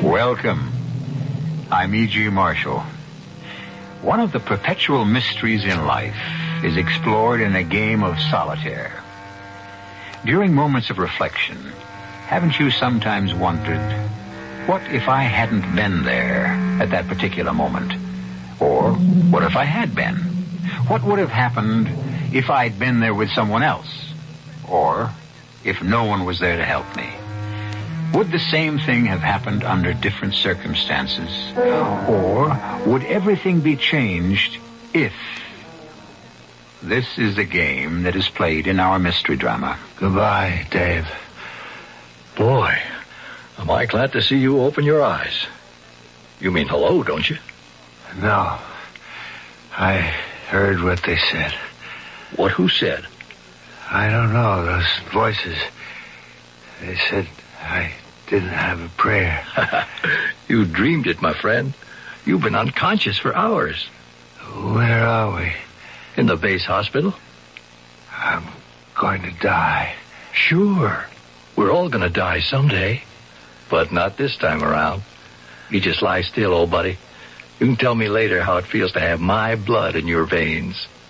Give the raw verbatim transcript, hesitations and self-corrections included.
Welcome. I'm E G. Marshall. One of the perpetual mysteries in life is explored in a game of solitaire. During moments of reflection, haven't you sometimes wondered, what if I hadn't been there at that particular moment? Or what if I had been? What would have happened if I'd been there with someone else? Or if no one was there to help me? Would the same thing have happened under different circumstances? Or would everything be changed if? This is the game that is played in our mystery drama. Goodbye, Dave. Boy, am I glad to see you open your eyes. You mean hello, don't you? No. I heard what they said. What who said? I don't know. Those voices. They said I didn't have a prayer. You dreamed it, my friend. You've been unconscious for hours. Where are we? In the base hospital. I'm going to die. Sure. We're all going to die someday. But not this time around. You just lie still, old buddy. You can tell me later how it feels to have my blood in your veins.